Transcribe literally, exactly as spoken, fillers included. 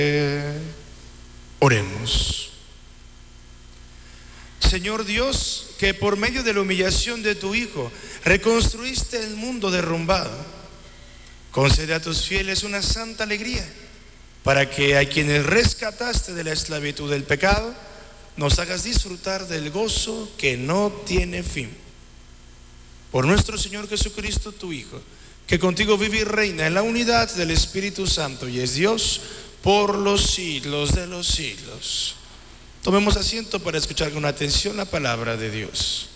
Eh, oremos. Señor Dios, que por medio de la humillación de tu Hijo reconstruiste el mundo derrumbado, concede a tus fieles una santa alegría, para que a quienes rescataste de la esclavitud del pecado, nos hagas disfrutar del gozo que no tiene fin. Por nuestro Señor Jesucristo, tu Hijo, que contigo vive y reina en la unidad del Espíritu Santo y es Dios por los siglos de los siglos. Tomemos asiento para escuchar con atención la palabra de Dios.